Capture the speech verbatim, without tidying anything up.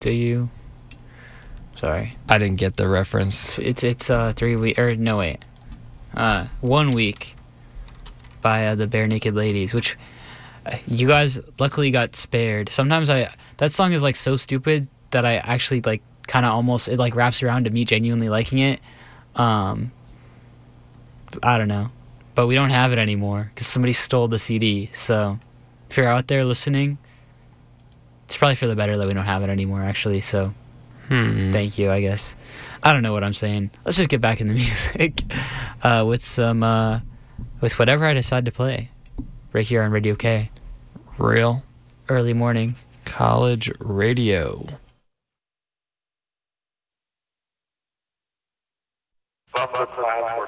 Do you? Sorry. I didn't get the reference. It's it's uh three week or no wait, uh one week by uh, the Bare Naked Ladies, which uh, you guys luckily got spared. Sometimes I that song is like so stupid that I actually like kind of almost it like wraps around to me genuinely liking it. Um, I don't know, but we don't have it anymore because somebody stole the C D. So if you're out there listening, it's probably for the better that we don't have it anymore. Actually, so. Hmm. Thank you, I guess. I don't know what I'm saying. Let's just get back in the music uh, with some, uh, with whatever I decide to play right here on Radio K. Real Early morning. College Radio. From the class